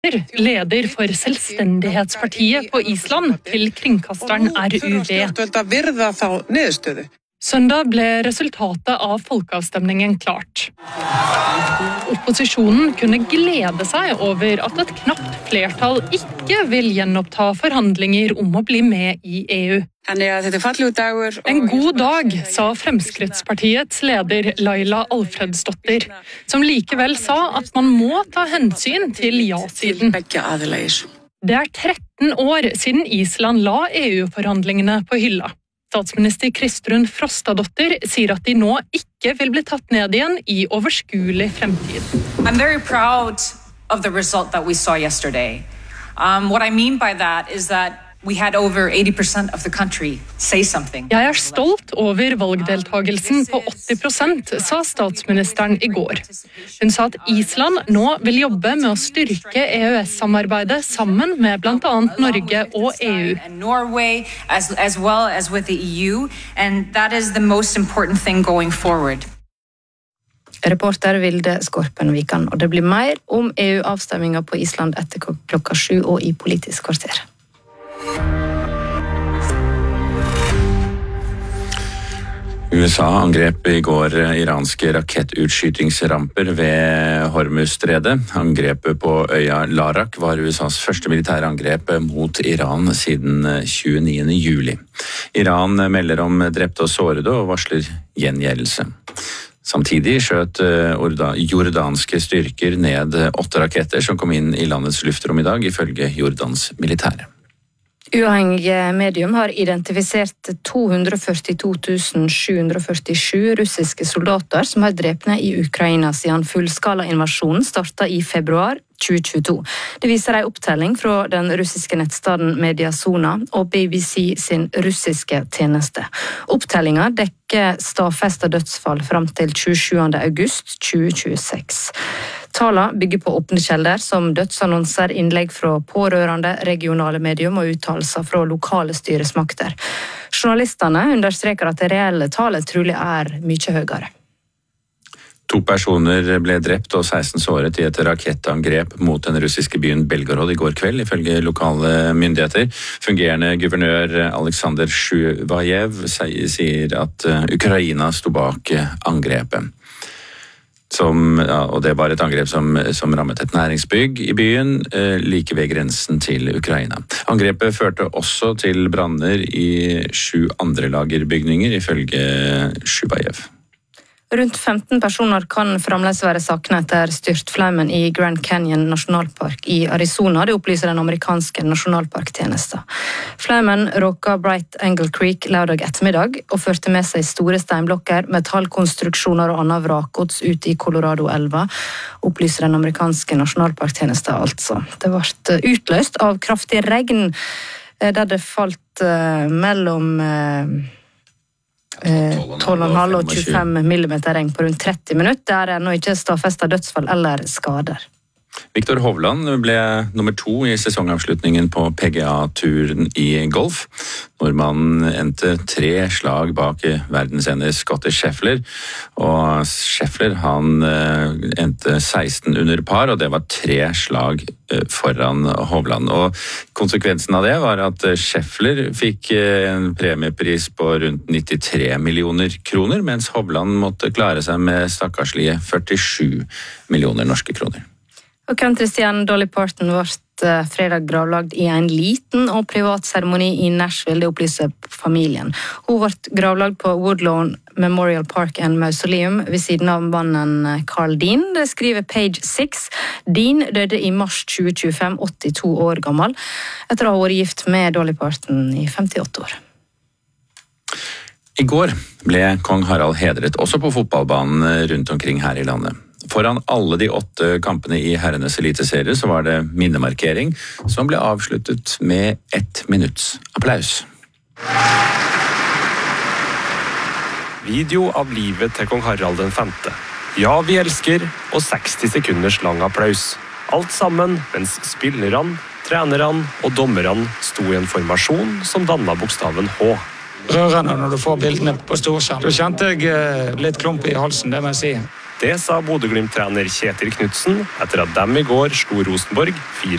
leder for Selvstendighetspartiet på Island til kringkasteren RUV. Søndag ble resultatet av folkeavstemningen klart. Opposisjonen kunne glede seg over at et knapt flertall ikke vil gjenoppta forhandlinger om å bli med i EU. En god dag, sa Fremskrittspartiets leder Laila Alfredsdottir, som likevel sa at man må ta hensyn til ja-siden. Det 13 år siden Island la EU-forhandlingene på hylla. Statsminister Kristrún Frostadóttir sier at de nå ikke vil bli tatt ned igjen i overskuelig fremtid. I'm very proud of the result that we saw yesterday. What I mean by that is that we had over 80% of the country say something. Jeg stolt over valgdeltagelsen på 80%, sa statsministeren i går. Hun sa at Island nå vil jobbe med å styrke EØS-samarbeidet sammen med blant annet Norge og EU. And Norway as well as with the EU, and that is the most important thing going forward. Reporter Vilde Skorpen-Vikan, og det blir mer om EU-avstemminga på Island etter klokka 7 og i Politisk kvarter. USA angrep i går iranske rakettutskytingsramper ved Hormuzstredet. Angrepet på øya Larak var USAs første militære angrep mot Iran siden 29. juli. Iran melder om drepte og sårede og varsler gjengjeldelse. Samtidig skjøt jordanske styrker ned 8 raketter som kom inn i landets luftrom i dag, ifølge Jordans militære. Uavhengige medium har identifisert 242 747 russiske soldater som har drepne i Ukraina siden fullskala invasjonen startet i februar 2022. Det viser en opptelling fra den russiske nettstaden Mediazona og BBC sin russiske tjeneste. Opptellingen dekker stadfestet dødsfall fram til 27. august 2026. Tallene bygger på åpne kilder som dødsannonser, innlegg fra pårørende, regionale medium og uttalelser fra lokale styresmakter. Journalistene understreker at det reelle tallet trolig mye høyere. 2 personer ble drept og 16 såret i et rakettangrep mot den russiske byen Belgorod i går kveld, ifølge lokale myndigheter. Fungerende guvernør Aleksandr Sjuvajev sier at Ukraina sto bak angrepet. Og det var et angrep som rammet et næringsbygg i byen, like ved grensen til Ukraina. Angrepet førte også til branner i 7 andre lagerbygninger, ifølge Sjuvajev. Rundt 15 personer kan fremdeles være saknet etter styrtflammen i Grand Canyon nasjonalpark i Arizona, det opplyser den amerikanske nasjonalparktjenesten. Flammen råket Bright Angle Creek lørdag ettermiddag og førte med seg store steinblokker, metallkonstruksjoner og annet vrakgods ut i Colorado-elva, opplyser den amerikanske nasjonalparktjenesten altså. Det ble utløst av kraftig regn, der det falt mellom 12,5 og 25 millimeter regn på rundt 30 minutter. Det ennå ikke stadfestet dødsfall eller skader. Viktor Hovland ble nummer 2 i sesongavslutningen på PGA-turen i golf. Nordmannen endte 3 slag bak verdensender Scottie Scheffler, og Scheffler han endte 16 under par, og det var 3 slag foran Hovland. Og konsekvensen av det var at Scheffler fikk en premiepris på rundt 93 millioner kroner, mens Hovland måtte klare seg med stakkarslige 47 millioner norske kroner. Og countrystjernen Dolly Parton ble fredag gravlagd i en liten og privat seremoni i Nashville, det opplyser familien. Hun ble gravlagd på Woodlawn Memorial Park and Mausoleum ved siden av mannen Carl Dean. Det skriver Page 6. Dean døde i mars 2025, 82 år gammel, etter å ha vært gift med Dolly Parton i 58 år. I går ble kong Harald hedret, også på fotballbanen rundt omkring her i landet. Foran alle de 8 kampene i herrenes eliteserie så var det minnemarkering som ble avsluttet med 1 minutts applaus. Video av livet til kong Harald den 5. Ja, vi elsker, og 60 sekunders lang applaus. Alt sammen mens spillerne, trenerne og dommerne sto i en formasjon som dannet bokstaven H. Rørende når du får bildene på storskjerm. Da kjente jeg litt klump i halsen, det må jeg si. Det sa Bodø Glimt-trener Kjetil Knutsen etter at dem i går slo Rosenborg 4-0.